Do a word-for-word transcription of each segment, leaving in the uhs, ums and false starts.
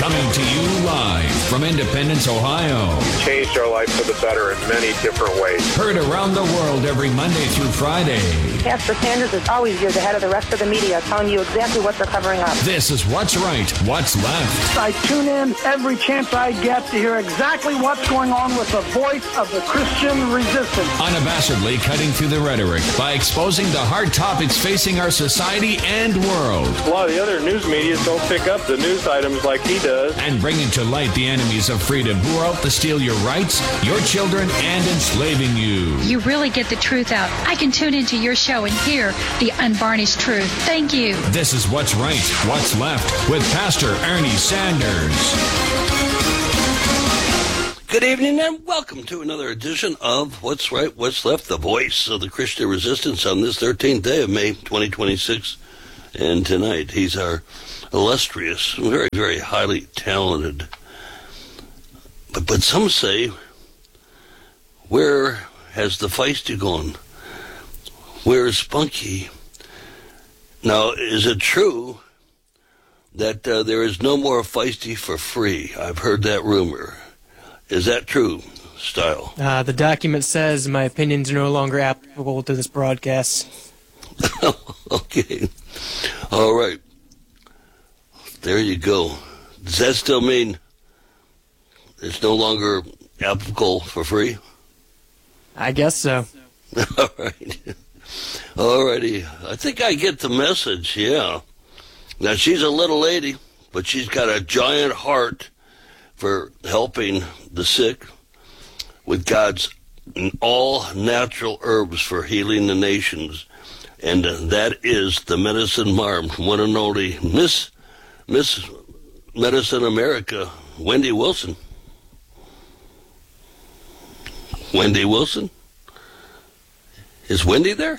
Coming to you live from Independence, Ohio. Changed our life for the better in many different ways. Heard around the world every Monday through Friday. Pastor Sanders is always years ahead of the rest of the media, telling you exactly what they're covering up. This is What's Right, What's Left. I tune in every chance I get to hear exactly what's going on with the voice of the Christian resistance. Unabashedly cutting through the rhetoric by exposing the hard topics facing our society and world. A lot of the other news media don't pick up the news items like he does. And bringing to light the enemies of freedom who are out to steal your rights, your children, and enslaving you. You really get the truth out. I can tune into your show and hear the unvarnished truth. Thank you. This is What's Right, What's Left with Pastor Ernie Sanders. Good evening and welcome to another edition of What's Right, What's Left, the voice of the Christian resistance on this thirteenth day of May twenty twenty-six. And tonight he's our illustrious, very, very highly talented, but, but some say, where has the feisty gone? Where is Spunky? Now, is it true that uh, there is no more feisty for free? I've heard that rumor. Is that true, Style? Uh, the document says my opinions are no longer applicable to this broadcast. Okay. All right. There you go. Does that still mean it's no longer applicable for free? I guess so. All right. All righty. I think I get the message, yeah. Now, she's a little lady, but she's got a giant heart for helping the sick with God's all-natural herbs for healing the nations. And uh, that is the Medicine Marm, one and only Miss Miss Medicine America, Wendy Wilson. Wendy Wilson? Is Wendy there?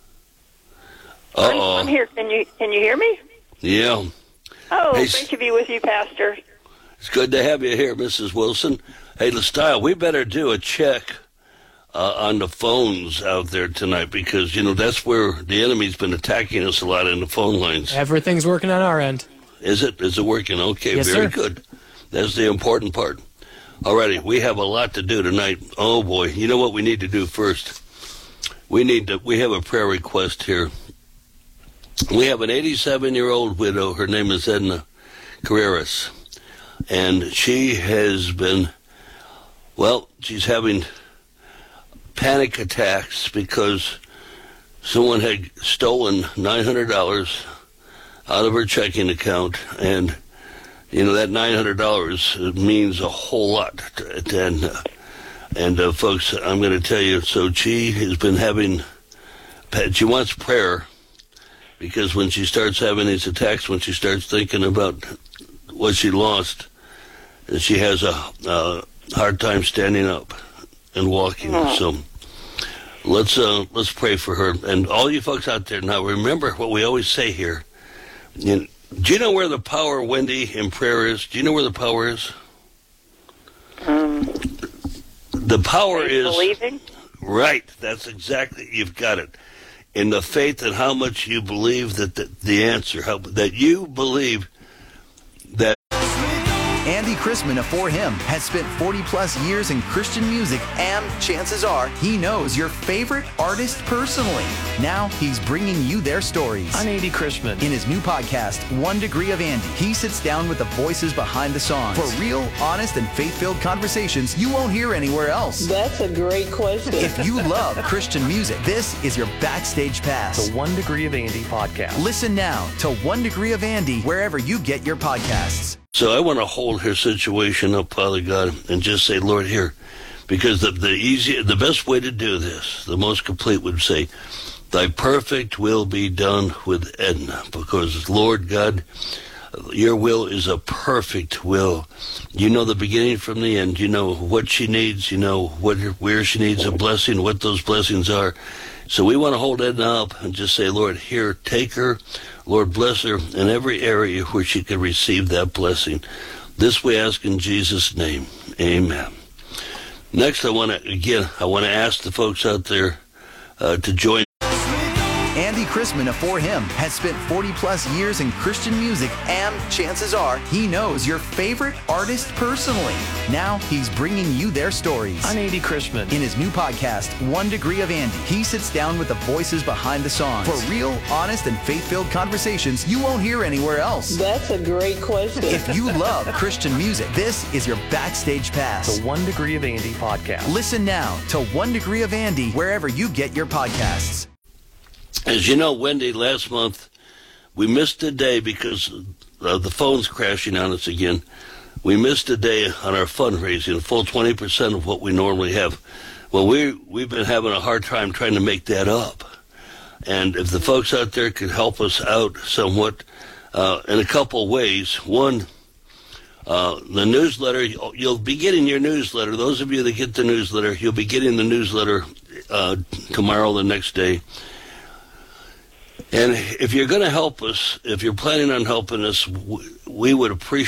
Uh-oh. I'm, I'm here. Can you can you hear me? Yeah. Oh, Hey, great to be with you, Pastor. It's good to have you here, Missus Wilson. Hey, LaStyle, we better do a check uh, on the phones out there tonight because, you know, that's where the enemy's been attacking us a lot in the phone lines. Everything's working on our end. Is it? Is it working? Okay, Yes, very sir. good. That's the important part. All righty, we have a lot to do tonight. Oh, boy. You know what we need to do first? We need to, we have a prayer request here. We have an eighty-seven-year-old widow. Her name is Edna Carreras. And she has been, well, she's having panic attacks because someone had stolen nine hundred dollars out of her checking account. And, you know, that nine hundred dollars means a whole lot. And, uh, and uh, folks, I'm going to tell you, so she has been having, she wants prayer because when she starts having these attacks, when she starts thinking about what she lost, she has a, a hard time standing up and walking. Mm. So let's uh, let's pray for her. And all you folks out there, now remember what we always say here. You know, do you know where the power, Wendy, in prayer is? Do you know where the power is? Um, the power is... Believing? Right. That's exactly, you've got it. In the faith and how much you believe that the, the answer, how, that you believe that... Andy Chrisman of For Him has spent forty plus years in Christian music, and chances are he knows your favorite artist personally. Now he's bringing you their stories. I'm Andy Chrisman. In his new podcast, One Degree of Andy, he sits down with the voices behind the songs for real, honest, and faith-filled conversations you won't hear anywhere else. That's a great question. If you love Christian music, this is your backstage pass. The One Degree of Andy podcast. Listen now to One Degree of Andy wherever you get your podcasts. So I want to hold her situation up, Father God, and just say, Lord, here, because the the easy, the best way to do this, the most complete would say, Thy perfect will be done with Edna, because Lord God, your will is a perfect will. You know the beginning from the end. You know what she needs. You know what where she needs a blessing, what those blessings are. So we want to hold Edna up and just say, Lord, here, take her. Lord, bless her in every area where she can receive that blessing. This we ask in Jesus' name. Amen. Next, I want to, again, I want to ask the folks out there uh, to join. Andy Chrisman of For Him has spent forty plus years in Christian music, and chances are he knows your favorite artist personally. Now he's bringing you their stories. I'm Andy Chrisman. In his new podcast, One Degree of Andy, he sits down with the voices behind the songs for real, honest, and faith-filled conversations you won't hear anywhere else. That's a great question. If you love Christian music, this is your backstage pass. The One Degree of Andy podcast. Listen now to One Degree of Andy wherever you get your podcasts. As you know, Wendy, last month we missed a day because uh, the phone's crashing on us again. We missed a day on our fundraising, a full twenty percent of what we normally have. Well, we, we've been having a hard time trying to make that up. And if the folks out there could help us out somewhat uh, in a couple ways. One, uh, the newsletter, you'll be getting your newsletter. Those of you that get the newsletter, you'll be getting the newsletter uh, tomorrow, the next day. And if you're going to help us, if you're planning on helping us, we would appreciate